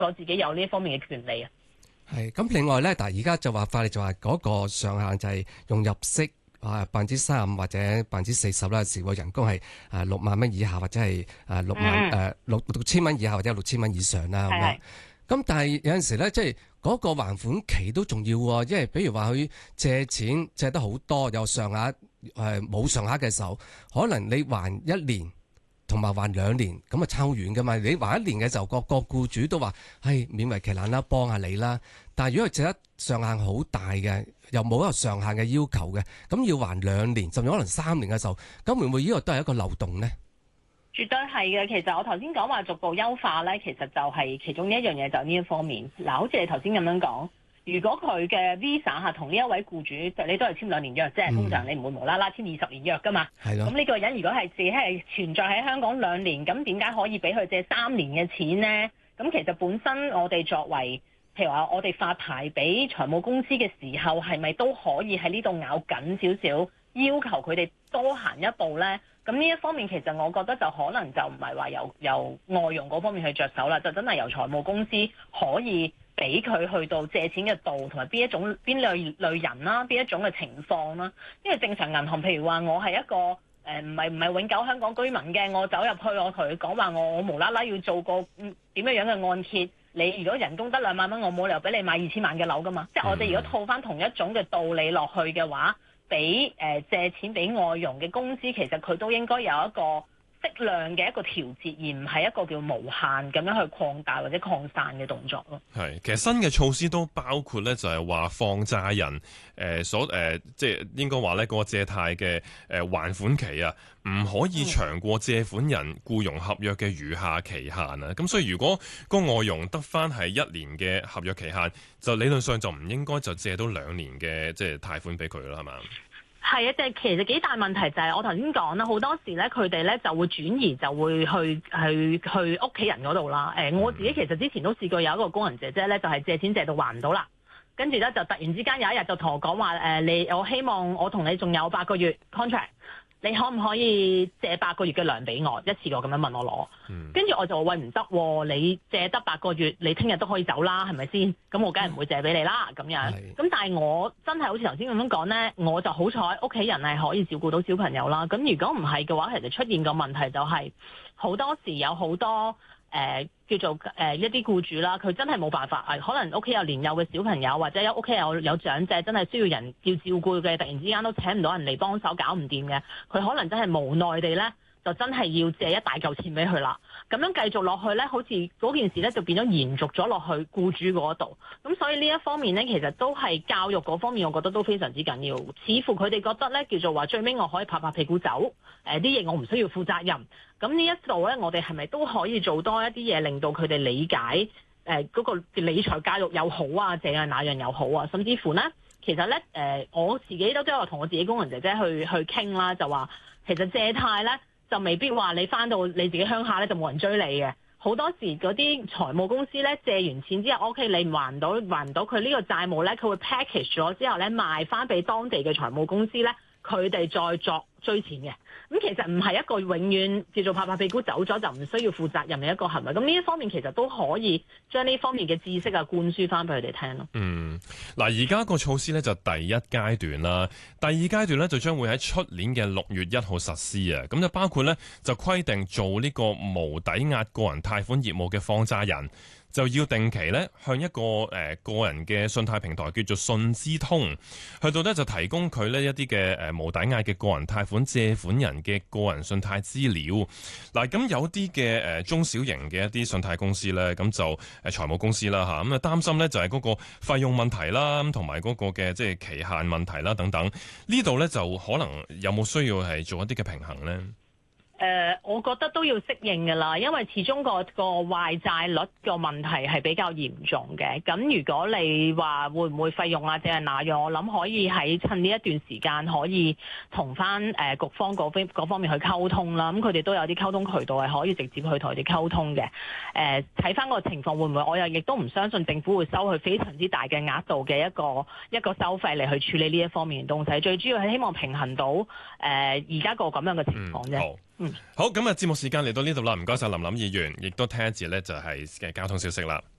我自己有呢一方面嘅權利啊。 係咁，另外咧，但係而家就話法例就話嗰個上限就係用入息35%或者40%啦，視乎人工係6萬蚊以下或者係6千蚊以下或者6千蚊以上啦咁樣。咁但係有陣時咧，即係嗰個還款期都重要喎，因為比如話佢借錢借得好多，有上額冇上額嘅時候，可能你還1年同埋還2年，咁啊差好遠噶嘛。你還1年嘅時候，個僱主都話係勉為其難啦，幫下你啦。但係如果佢借得上限好大嘅，又冇一個上限嘅要求嘅，咁要還2年，甚至可能3年嘅時候，咁會唔會呢個都係一個漏洞呢？ 絕對係嘅。其實我頭先講話逐步優化咧，其實就係其中一樣嘢，就呢一方面。嗱，好似你頭先咁樣講，如果佢嘅 visa 係同呢一位僱主，你都係簽2年約，即係通常你唔會無啦啦簽20年約噶嘛。係咯。咁呢個人如果係自己係存在喺香港2年，咁點解可以俾佢借3年嘅錢呢？咁其實本身我哋作為譬如話我哋發牌俾財務公司嘅時候，係咪都可以喺呢度咬緊少少，要求佢哋多行一步呢？咁呢一方面，其實我覺得就可能就唔係話由外傭嗰方面去着手啦，就真係由財務公司可以俾佢去到借錢嘅度，同埋邊類人啦，邊一種嘅情況啦。因為正常銀行，譬如話我係一個唔係永久香港居民嘅，我走入去，我同佢講話，我無啦啦要做個點樣嘅按揭。你如果人工得2萬蚊，我冇理由俾你買2000萬嘅樓噶嘛。即係我哋如果套翻同一種嘅道理落去嘅話，俾借錢俾外傭嘅公司，其實佢都應該有一個適量嘅一個調節，而唔係一個叫無限咁樣去擴大或者擴散嘅動作咯。 係，其實新嘅措施都包括咧，就係話放債人即係應該話咧個借貸嘅還款期啊，唔可以長過借款人僱傭合約嘅餘下期限啊。咁所以如果個外傭得翻係1年嘅合約期限，就理論上就唔應該就借到2年嘅即係貸款俾佢啦，係嘛？ 係啊，即係其實幾大問題就係我頭先講啦，好多時咧佢哋咧就會轉移，就會去屋企人嗰度啦。我自己其實之前都試過有一個工人姐姐咧，就係借錢借到還唔到啦，跟住咧就突然之間有一日就同我講話我希望我同你仲有8個月 contract。你可唔可以借8個月嘅糧俾我？一次過咁樣問我攞，跟住我就話喂，唔得喎，你借得8個月，你聽日都可以走啦，係咪先？咁我梗係唔會借俾你啦，咁樣。咁但係我真係好似頭先咁樣講呢，我就好彩屋企人係可以照顧到小朋友啦。咁如果唔係嘅話，其實出現個問題就係好多時有好多叫做一啲僱主啦，佢真係冇辦法，可能屋企有年幼嘅小朋友，或者屋企有長者，真係需要人要照顧嘅，突然之間都請唔到人嚟幫手，搞唔掂嘅，佢可能真係無奈地呢，就真係要借一大嚿錢俾佢啦。咁樣繼續落去呢，好似嗰件事呢，就變咗延續咗落去僱主嗰度。咁所以呢一方面呢，其實都係教育嗰方面，我覺得都非常之緊要。似乎佢哋覺得呢，叫做話最尾我可以拍拍屁股走，啲嘢我唔需要負責任。咁呢一度呢，我哋係咪都可以做多一啲嘢，令到佢哋理解嗰個理財教育又好啊，這樣那樣又好啊，甚至乎呢，其實呢，我自己都有同我自己工人姐姐去傾啦，就話其實借貸呢，就未必話你返到你自己鄉下呢，就冇人追你嘅。好多時嗰啲財務公司呢，借完錢之後 OK 你還唔到佢呢個債務呢，佢會 package 咗之後呢，賣返俾當地嘅財務公司呢，佢哋再作追錢嘅。咁其實唔係一個永遠叫做拍拍屁股走咗就唔需要負責任嘅一個行為。咁呢一方面其實都可以將呢方面嘅知識灌輸翻俾佢哋聽咯。 嗱，而家個措施咧就第一階段啦，第二階段咧就將會喺出年嘅6月1號實施啊。咁就包括咧就規定做呢個無抵押個人貸款業務嘅放債人，就要定期咧向一個個人嘅信貸平台叫做信資通，去到咧就提供佢呢一啲嘅無抵押嘅個人貸款借款人嘅個人信貸資料。嗱，咁有啲嘅中小型嘅一啲信貸公司咧，咁就財務公司啦嚇，咁啊擔心咧就係嗰個費用問題啦，同埋嗰個嘅即係期限問題啦等等。呢度咧就可能有冇需要係做一啲嘅平衡咧？ 我覺得都要適應㗎啦，因為始終個壞債率個問題係比較嚴重嘅。咁如果你話會唔會費用啊，定係那樣，我諗可以喺趁呢一段時間可以同翻局方嗰方面去溝通啦。咁佢哋都有啲溝通渠道係可以直接去同佢哋溝通嘅。睇翻個情況會唔會，我又亦都唔相信政府會收佢非常之大嘅額度嘅一個收費嚟去處理呢一方面嘅東西。最主要係希望平衡到而家個咁樣嘅情況啫。 好，咁啊，節目時間嚟到呢度啦，唔該晒林議員，亦都聽一節咧就係嘅交通消息啦。